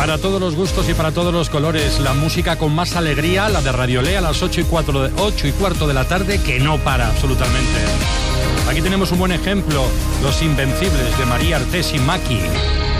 Para todos los gustos y para todos los colores, la música con más alegría, la de Radiolé a las 8:15 de la tarde, que no para absolutamente. Aquí tenemos un buen ejemplo, Los Invencibles de María Artés y Maki.